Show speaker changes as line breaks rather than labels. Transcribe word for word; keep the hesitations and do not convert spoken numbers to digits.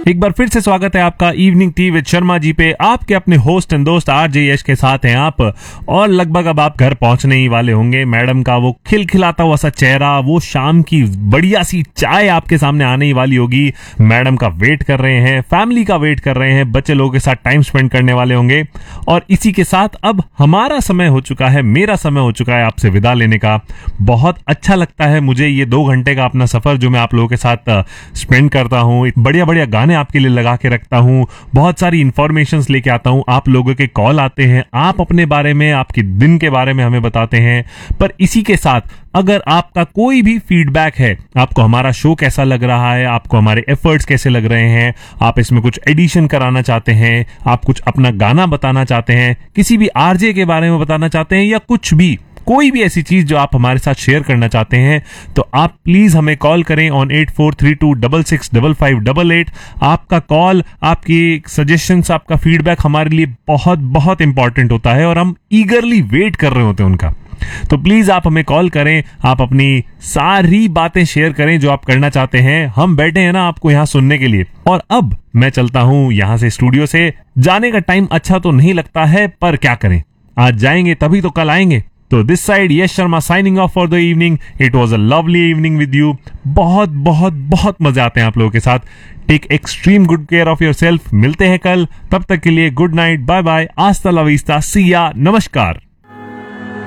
एक बार फिर से स्वागत है आपका evening tea with Sharma ji पे। आपके अपने होस्ट एंड दोस्त आरजे यश के साथ हैं आप, और लगभग अब आप घर पहुंचने ही वाले होंगे। मैडम का वो खिलखिलाता हुआ सा चेहरा, वो शाम की बढ़िया सी चाय आपके सामने आने ही वाली होगी। मैडम का वेट कर रहे हैं, फैमिली का वेट कर रहे हैं, बच्चे लोगों के साथ टाइम स्पेंड करने वाले होंगे। और इसी के साथ अब हमारा समय हो चुका है, मेरा समय हो चुका है आपसे विदा लेने का। बहुत अच्छा लगता है मुझे ये दो घंटे का अपना सफर जो मैं आप लोगों के साथ स्पेंड करता हूँ। बढ़िया बढ़िया गाने आपके लिए लगा के रखता हूँ, बहुत सारी इंफॉर्मेशंस लेके आता हूँ, आप लोगों के कॉल आते हैं, आप अपने बारे में, आपके दिन के बारे में हमें बताते हैं। पर इसी के साथ अगर आपका कोई भी फीडबैक है, आपको हमारा शो कैसा लग रहा है, आपको हमारे एफर्ट्स कैसे लग रहे हैं, आप इसमें कुछ एडिशन कराना चाहते हैं, आप कुछ अपना गाना बताना चाहते हैं, किसी भी आरजे के बारे में बताना चाहते हैं, या कुछ भी कोई भी ऐसी चीज जो आप हमारे साथ शेयर करना चाहते हैं, तो आप प्लीज हमें कॉल करें on eight four three to double six double five double eight. आपका कॉल, आपकी सजेशंस, आपका फीडबैक हमारे लिए बहुत बहुत इंपॉर्टेंट होता है और हम ईगरली वेट कर रहे होते हैं उनका। तो प्लीज आप हमें कॉल करें, आप अपनी सारी बातें शेयर करें जो आप करना चाहते हैं। हम बैठे हैं ना आपको यहाँ सुनने के लिए। और अब मैं चलता हूँ यहाँ से, स्टूडियो से जाने का टाइम अच्छा तो नहीं लगता है, पर क्या करें, आज जाएंगे तभी तो कल आएंगे। तो this side Yash Sharma signing off for the evening. It was a lovely evening with you. बहुत बहुत बहुत मजा आते हैं आप लोगों के साथ। Take extreme good care of your self. मिलते हैं कल, तब तक के लिए गुड नाइट, बाय बाय, आस्ता ला विस्ता, सी या, नमस्कार।